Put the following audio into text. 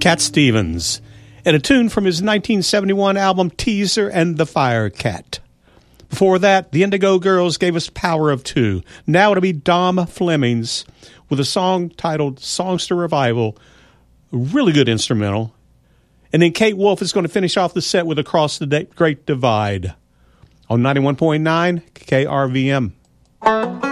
Cat Stevens, and a tune from his 1971 album Teaser and the Fire Cat. Before that, the Indigo Girls gave us Power of Two. Now it'll be Dom Flemings with a song titled Songster Revival, a really good instrumental. And then Kate Wolf is going to finish off the set with Across the Great Divide on 91.9 KRVM.